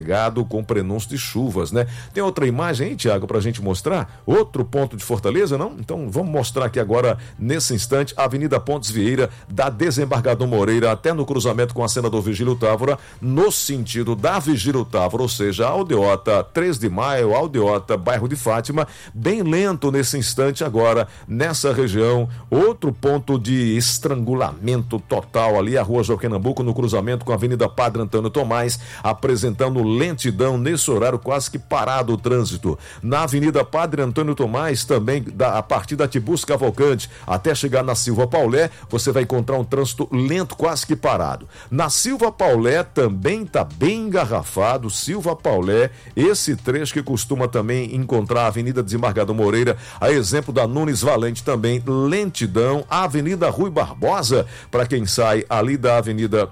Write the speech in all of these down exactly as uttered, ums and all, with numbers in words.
com prenúncio de chuvas, né? Tem outra imagem aí, Tiago, pra gente mostrar? Outro ponto de Fortaleza, não? Então vamos mostrar aqui agora, nesse instante, a Avenida Pontes Vieira, da Desembargador Moreira até no cruzamento com a Senador Vigílio Távora, no sentido da Vigílio Távora, ou seja, Aldeota três de maio, Aldeota, bairro de Fátima, bem lento nesse instante agora, nessa região. Outro ponto de estrangulamento total ali, a Rua Joaquim Nabuco, no cruzamento com a Avenida Padre Antônio Tomás, apresentando lentidão nesse horário, quase que parado o trânsito. Na Avenida Padre Antônio Tomás, também da, a partir da Tibus Cavalcante até chegar na Silva Paulé, você vai encontrar um trânsito lento, quase que parado. Na Silva Paulé também está bem engarrafado. Silva Paulé, esse trecho que costuma também encontrar a Avenida Desembargador Moreira, a exemplo da Nunes Valente, também lentidão. A Avenida Rui Barbosa, para quem sai ali da Avenida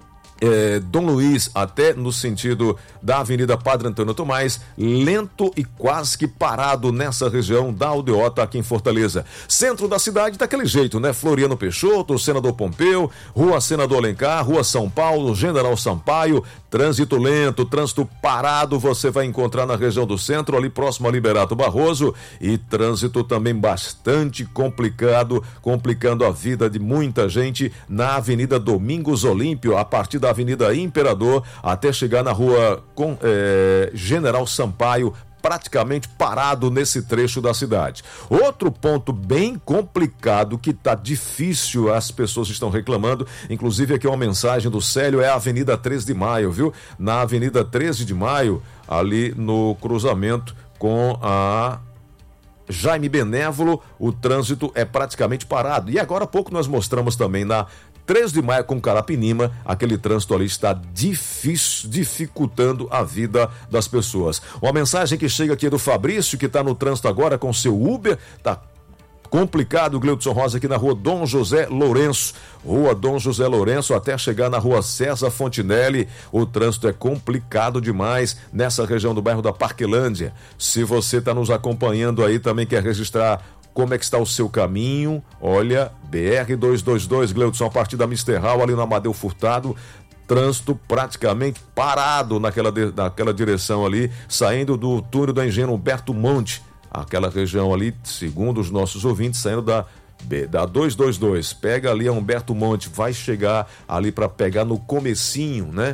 É, Dom Luiz até no sentido da Avenida Padre Antônio Tomás, lento e quase que parado nessa região da Aldeota aqui em Fortaleza. Centro da cidade daquele jeito, né? Floriano Peixoto, Senador Pompeu, Rua Senador Alencar, Rua São Paulo, General Sampaio, trânsito lento, trânsito parado você vai encontrar na região do centro, ali próximo a Liberato Barroso, e trânsito também bastante complicado, complicando a vida de muita gente na Avenida Domingos Olímpio, a partir da Avenida Imperador até chegar na Rua com, é, General Sampaio, praticamente parado nesse trecho da cidade. Outro ponto bem complicado que tá difícil, as pessoas estão reclamando, inclusive aqui uma mensagem do Célio, é a Avenida treze de maio, viu? Na Avenida treze de maio, ali no cruzamento com a Jaime Benévolo, o trânsito é praticamente parado. E agora há pouco nós mostramos também na treze de maio com Carapinima, aquele trânsito ali está difícil, dificultando a vida das pessoas. Uma mensagem que chega aqui do Fabrício, que está no trânsito agora com seu Uber, tá complicado, Gleudson Rosa, aqui na Rua Dom José Lourenço, Rua Dom José Lourenço até chegar na Rua César Fontinelli, o trânsito é complicado demais nessa região do bairro da Parquelândia. Se você está nos acompanhando aí, também quer registrar como é que está o seu caminho, olha, B R duzentos e vinte e dois, Gleudson, a partir da Mister Hall, ali no Amadeu Furtado, trânsito praticamente parado naquela, naquela direção ali, saindo do túnel da Engenheiro Humberto Monte, aquela região ali, segundo os nossos ouvintes, saindo da, da duzentos e vinte e dois, pega ali a Humberto Monte, vai chegar ali para pegar no comecinho, né,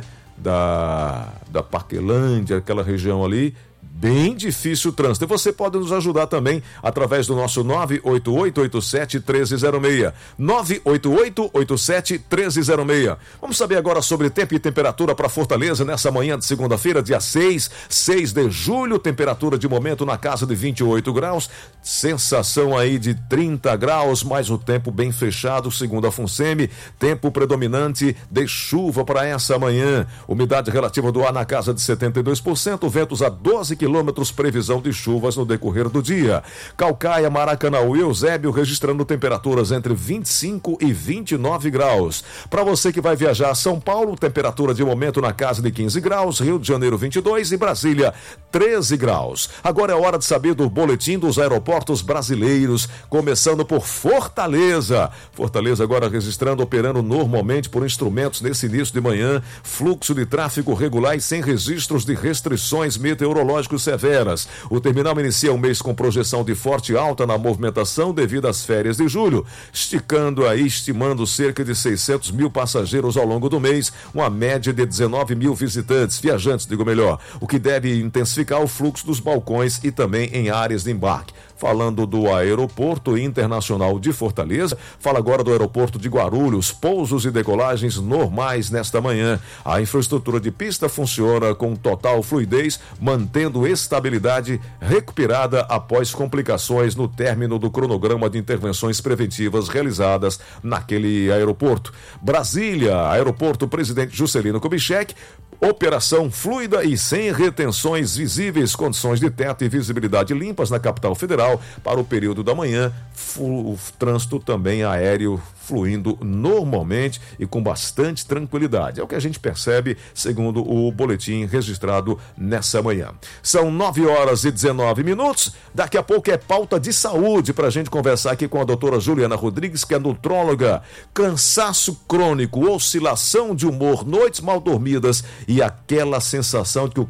da, da Parquelândia, aquela região ali, bem difícil o trânsito. E você pode nos ajudar também através do nosso nove oito oito oito sete um três zero seis. nove oito oito oito sete um três zero seis. Vamos saber agora sobre tempo e temperatura para Fortaleza nessa manhã de segunda-feira, dia seis, seis de julho. Temperatura de momento na casa de vinte e oito graus. Sensação aí de trinta graus, mas o tempo bem fechado, segundo a FUNSEMI. Tempo predominante de chuva para essa manhã. Umidade relativa do ar na casa de setenta e dois por cento. Ventos a doze quilômetros. Quilômetros, previsão de chuvas no decorrer do dia. Calcaia, Maracanãú e Eusébio registrando temperaturas entre vinte e cinco e vinte e nove graus. Para você que vai viajar a São Paulo, temperatura de momento na casa de quinze graus, Rio de Janeiro vinte e dois e Brasília treze graus. Agora é hora de saber do boletim dos aeroportos brasileiros, começando por Fortaleza. Fortaleza agora registrando, operando normalmente por instrumentos nesse início de manhã, fluxo de tráfego regular e sem registros de restrições meteorológicas severas. O terminal inicia o mês com projeção de forte alta na movimentação devido às férias de julho, esticando aí, estimando cerca de seiscentos mil passageiros ao longo do mês, uma média de dezenove mil visitantes, viajantes, digo melhor, o que deve intensificar o fluxo dos balcões e também em áreas de embarque. Falando do Aeroporto Internacional de Fortaleza, fala agora do Aeroporto de Guarulhos, pousos e decolagens normais nesta manhã. A infraestrutura de pista funciona com total fluidez, mantendo estabilidade recuperada após complicações no término do cronograma de intervenções preventivas realizadas naquele aeroporto. Brasília, Aeroporto Presidente Juscelino Kubitschek, operação fluida e sem retenções visíveis, condições de teto e visibilidade limpas na capital federal para o período da manhã, o trânsito também aéreo fluindo normalmente e com bastante tranquilidade. É o que a gente percebe segundo o boletim registrado nessa manhã. São nove horas e dezenove minutos. Daqui a pouco é pauta de saúde para a gente conversar aqui com a doutora Juliana Rodrigues, que é nutróloga. Cansaço crônico, oscilação de humor, noites mal dormidas e aquela sensação de que o